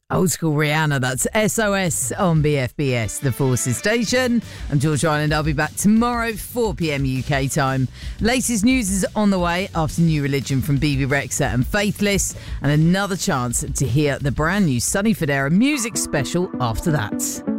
Old school Rihanna, that's SOS on BFBS, the Forces Station. I'm George Island. I'll be back tomorrow, 4 p.m. UK time. Latest news is on the way after New Religion from BB Rexa and Faithless, and another chance to hear the brand new Sonny Fodera music special after that.